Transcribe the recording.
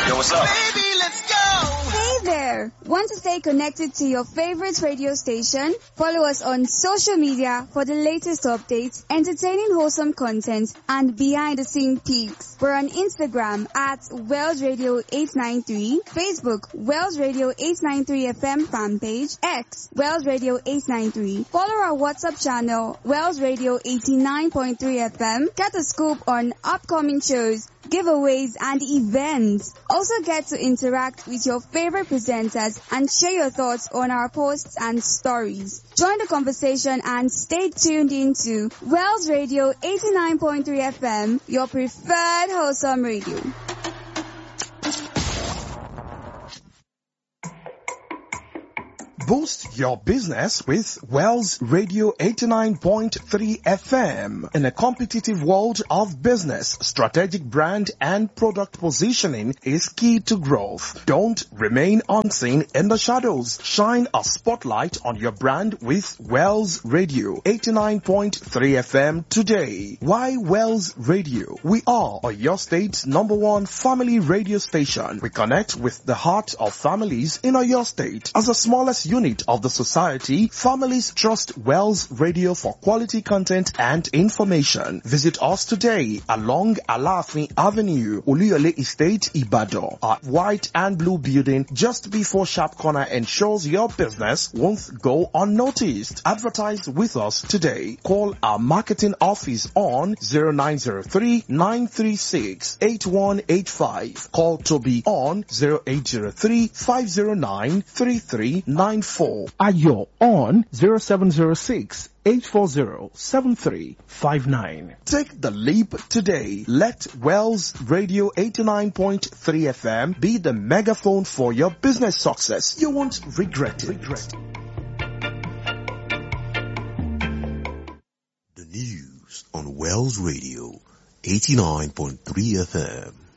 Yo, what's up? Baby, let's go! Hey there! Want to stay connected to your favorite radio station? Follow us on social media for the latest updates, entertaining wholesome content, and behind-the-scene peaks. We're on Instagram at Wells Radio 893, Facebook Wells Radio 893 FM fan page, X Wells Radio 893. Follow our WhatsApp channel Wells Radio 89.3 FM. Get a scoop on upcoming shows, giveaways, and events. Also get to interact with your favorite presenters and share your thoughts on our posts and stories. Join the conversation and stay tuned into Wells Radio 89.3 FM, your preferred wholesome radio. Boost your business with Wells Radio 89.3 FM. In a competitive world of business, strategic brand and product positioning is key to growth. Don't remain unseen in the shadows. Shine a spotlight on your brand with Wells Radio 89.3 FM today. Why Wells Radio? We are your state's #1 family radio station. We connect with the heart of families in your state. As the smallest unit of the society, families trust Wells Radio for quality content and information. Visit us today along Alafin Avenue, Oluyole Estate, Ibadan. Our white and blue building just before Sharp Corner ensures your business won't go unnoticed. Advertise with us today. Call our marketing office on 0903-936-8185. Call Toby on 0803-509-3394. Ayo on 0706-840-7359. Take the leap today. Let Wells Radio 89.3 FM be the megaphone for your business success. You won't regret it. The news on Wells Radio 89.3 FM.